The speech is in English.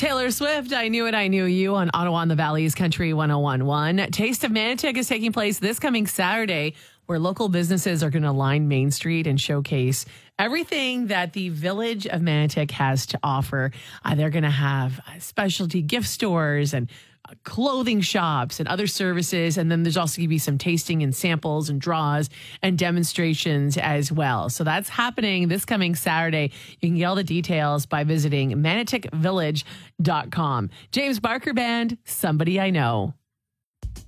Taylor Swift, I Knew It, I Knew You on Ottawa and the Valley's Country 101.1. Taste of Manotick is taking place this coming Saturday, where local businesses are going to line Main Street and showcase everything that the Village of Manotick has to offer. They're going to have specialty gift stores and clothing shops and other services. And then there's also going to be some tasting and samples and draws and demonstrations as well. So that's happening this coming Saturday. You can get all the details by visiting manotickvillage.com. James Barker Band, Somebody I Know.